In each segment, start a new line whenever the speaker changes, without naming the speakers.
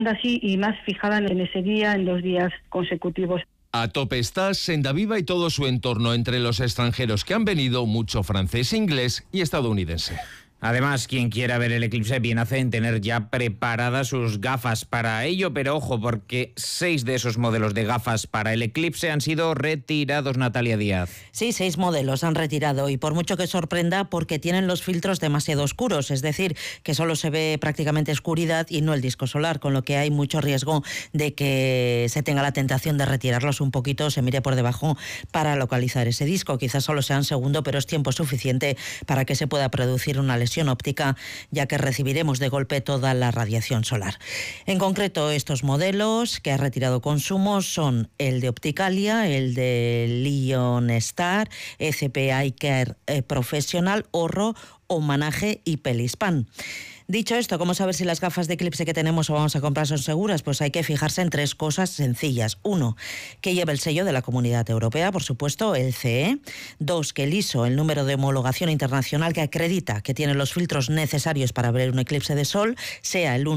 así y más fijada en ese día, en 2 días consecutivos.
A tope está Sendaviva y todo su entorno entre los extranjeros que han venido, mucho francés, inglés y estadounidense.
Además, quien quiera ver el eclipse bien hace en tener ya preparadas sus gafas para ello, pero ojo, porque 6 de esos modelos de gafas para el eclipse han sido retirados, Natalia Díaz.
Sí, 6 modelos han retirado y por mucho que sorprenda, porque tienen los filtros demasiado oscuros, es decir, que solo se ve prácticamente oscuridad y no el disco solar, con lo que hay mucho riesgo de que se tenga la tentación de retirarlos un poquito, se mire por debajo para localizar ese disco. Quizás solo sea un segundo, pero es tiempo suficiente para que se pueda producir una lesión óptica, ya que recibiremos de golpe toda la radiación solar. En concreto, estos modelos que ha retirado consumo son el de Opticalia, el de Lion Star, FP Eye Care Professional, Orro, Homenaje y Pelispan. Dicho esto, ¿cómo saber si las gafas de eclipse que tenemos o vamos a comprar son seguras? Pues hay que fijarse en 3 cosas sencillas. 1, que lleve el sello de la Comunidad Europea, por supuesto, el CE. 2, que el ISO, el número de homologación internacional que acredita que tiene los filtros necesarios para ver un eclipse de sol, sea el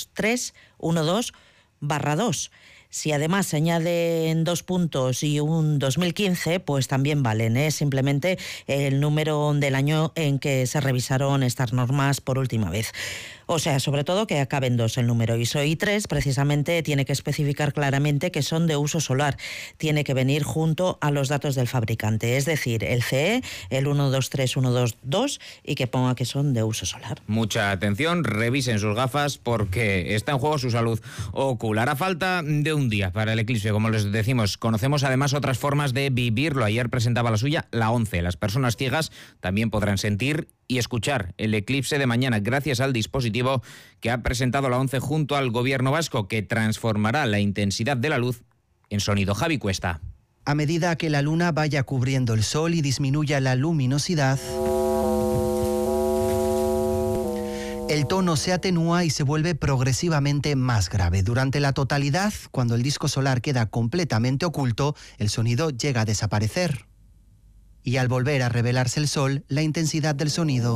12312/2. Si además se añaden 2 puntos y un 2015, pues también valen. Es simplemente el número del año en que se revisaron estas normas por última vez. O sea, sobre todo que acaben 2 el número ISO, y 3 precisamente tiene que especificar claramente que son de uso solar. Tiene que venir junto a los datos del fabricante, es decir, el CE, el 123122, y que ponga que son de uso solar.
Mucha atención, revisen sus gafas porque está en juego su salud ocular. A falta de un día para el eclipse, como les decimos, conocemos además otras formas de vivirlo. Ayer presentaba la suya la ONCE. Las personas ciegas también podrán sentir y escuchar el eclipse de mañana gracias al dispositivo que ha presentado la ONCE junto al Gobierno vasco, que transformará la intensidad de la luz en sonido. Javi Cuesta.
A medida que la luna vaya cubriendo el sol y disminuya la luminosidad, el tono se atenúa y se vuelve progresivamente más grave. Durante la totalidad, cuando el disco solar queda completamente oculto, el sonido llega a desaparecer. Y al volver a revelarse el sol, la intensidad del sonido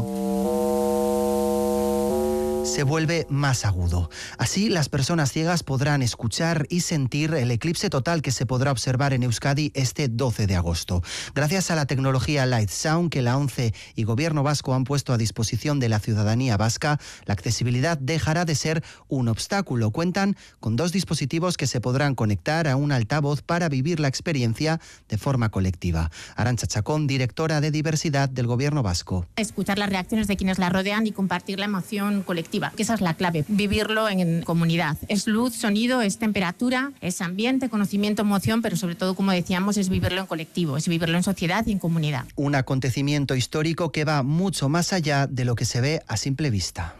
se vuelve más agudo. Así, las personas ciegas podrán escuchar y sentir el eclipse total que se podrá observar en Euskadi este 12 de agosto. Gracias a la tecnología Light Sound que la ONCE y Gobierno vasco han puesto a disposición de la ciudadanía vasca, la accesibilidad dejará de ser un obstáculo. Cuentan con 2 dispositivos que se podrán conectar a un altavoz para vivir la experiencia de forma colectiva. Arantxa Chacón, directora de diversidad del Gobierno vasco.
Escuchar las reacciones de quienes la rodean y compartir la emoción colectiva, que esa es la clave, vivirlo en comunidad. Es luz, sonido, es temperatura, es ambiente, conocimiento, emoción, pero sobre todo, como decíamos, es vivirlo en colectivo, es vivirlo en sociedad y en comunidad.
Un acontecimiento histórico que va mucho más allá de lo que se ve a simple vista.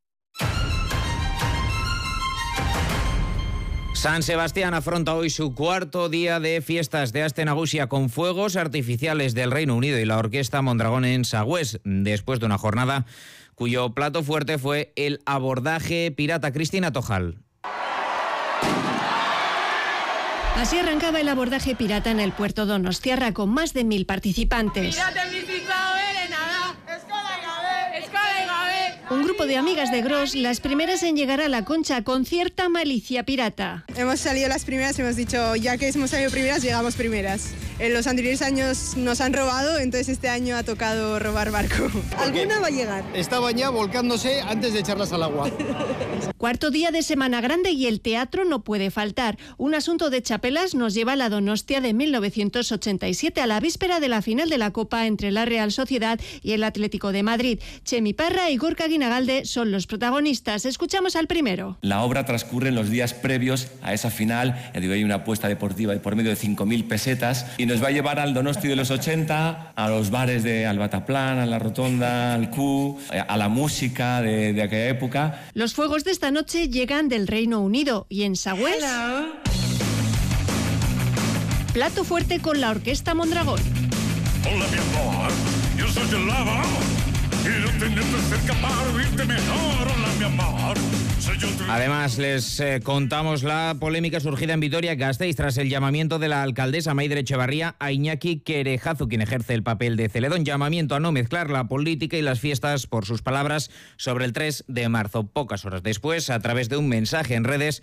San Sebastián afronta hoy su 4º día de fiestas de Aste Nagusia con fuegos artificiales del Reino Unido y la Orquesta Mondragón en Sagüés, después de una jornada cuyo plato fuerte fue el abordaje pirata. Cristina Tojal.
Así arrancaba el abordaje pirata en el puerto Donostiarra con más de 1000 participantes. Un grupo de amigas de Gros, las primeras en llegar a la Concha con cierta malicia pirata.
Hemos salido las primeras y hemos dicho, ya que hemos salido primeras, llegamos primeras. En los anteriores años nos han robado, entonces este año ha tocado robar barco. ¿Alguna va a llegar?
Estaban ya volcándose antes de echarlas al agua.
4º día de Semana Grande y el teatro no puede faltar. Un asunto de chapelas nos lleva a la Donostia de 1987, a la víspera de la final de la Copa entre la Real Sociedad y el Atlético de Madrid. Chemi Parra y Gorka Guinagalde son los protagonistas. Escuchamos al primero.
La obra transcurre en los días previos a esa final. Hay una apuesta deportiva de por medio de 5.000 pesetas y nos va a llevar al Donosti de los 80, a los bares de Albataplan, a la Rotonda, al Q, a la música de aquella época.
Los fuegos de esta noche llegan del Reino Unido y en Sagüés, plato fuerte con la Orquesta Mondragón.
Hola, mi amor. Yo soy el lava. y no tenerte cerca para oírte mejor, hola mi amor.
Además, les contamos la polémica surgida en Vitoria-Gasteiz tras el llamamiento de la alcaldesa Maider Echevarría a Iñaki Querejazu, quien ejerce el papel de Celedón. Llamamiento a no mezclar la política y las fiestas, por sus palabras, sobre el 3 de marzo. Pocas horas después, a través de un mensaje en redes,